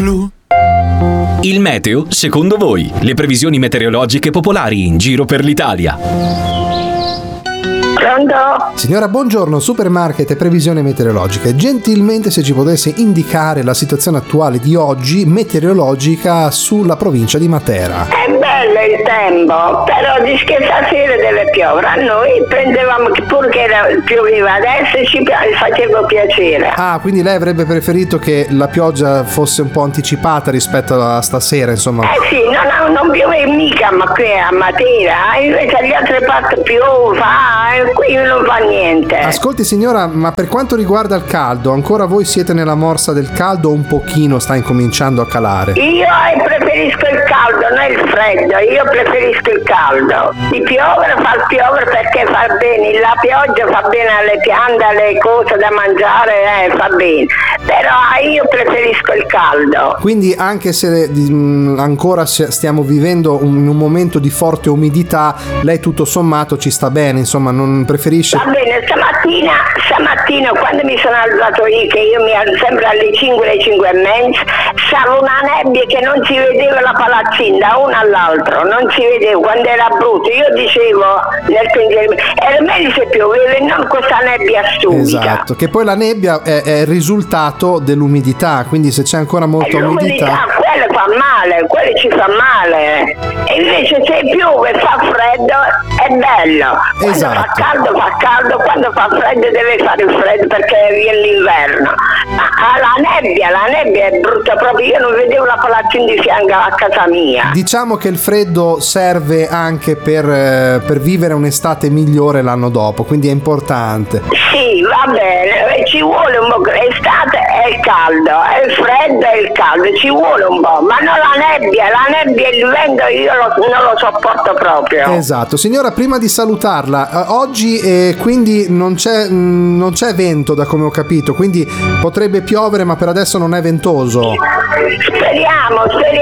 Blu. Il meteo, secondo voi, le previsioni meteorologiche popolari in giro per l'Italia. Pronto? Signora, buongiorno, Supermarket e previsioni meteorologiche. Gentilmente se ci potesse indicare la situazione attuale di oggi meteorologica sulla provincia di Matera. È bello il tempo, però dice che stasera deve piovere. A noi prendevamo pur che pioveva adesso ci faceva piacere. Ah, quindi lei avrebbe preferito che la pioggia fosse un po' anticipata rispetto a stasera, insomma. Sì, non piove mica ma qui a Matera, invece agli altre parti piove, qui non fa niente. Ascolti signora, ma per quanto riguarda il caldo, ancora voi siete nella morsa del caldo o un pochino sta incominciando a calare? Io preferisco il caldo, non il freddo, io preferisco il caldo. Di piovere fa il piovere perché fa bene, la pioggia fa bene alle piante, alle cose da mangiare, fa bene. Però io preferisco il caldo. Quindi anche se ancora stiamo vivendo in un momento di forte umidità, lei tutto sommato ci sta bene, insomma, non preferisce? Va bene, stamattina quando mi sono alzato io, che io mi alzo sempre alle 5, alle 5 e mezza, stava una nebbia che non si vedeva la palazzina da uno all'altro, non si vedeva, quando era brutto. Io dicevo nel pensiero, era meglio se pioveva e non questa nebbia stupida. Esatto, che poi la nebbia è il risultato dell'umidità, quindi se c'è ancora molta umidità, quella fa male, quella ci fa male. E invece se piove e fa freddo è bello. Quando fa caldo, quando fa freddo deve fare freddo perché viene l'inverno. Ma la nebbia è brutta proprio, io non vedevo la palazzina di fianco a casa mia. Diciamo che il freddo serve anche per vivere un'estate migliore l'anno dopo, quindi è importante. Sì, va bene, ci vuole un po', l'estate è il caldo, è il freddo e il caldo, ci vuole un po', ma non la nebbia e il vento io non lo sopporto proprio. Esatto, signora, prima di salutarla, oggi quindi non c'è vento da come ho capito, quindi potrebbe piovere ma per adesso non è ventoso. Speriamo,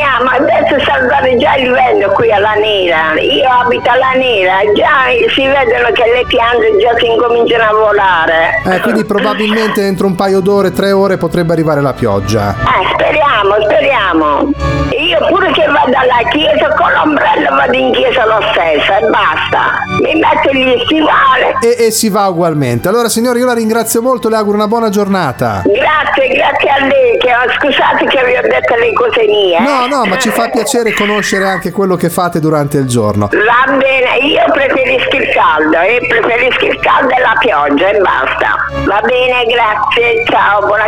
adesso sta arrivando già il vento qui alla Nera, io abito alla Nera, già si vedono che le piante già si incominciano a volare. Quindi probabilmente entro un paio d'ore, 3 ore potrebbe arrivare la pioggia. Speriamo. Io pure che vado alla chiesa con l'ombrello vado in chiesa lo stesso e basta. Mi metto gli stivali. E si va ugualmente. Allora signore, io la ringrazio molto, le auguro una buona giornata. Grazie a lei, scusate che vi ho detto le cose mie. No, ma ci fa piacere conoscere anche quello che fate durante il giorno. Va bene, io preferisco il caldo e la pioggia e basta. Va bene, grazie, ciao, buona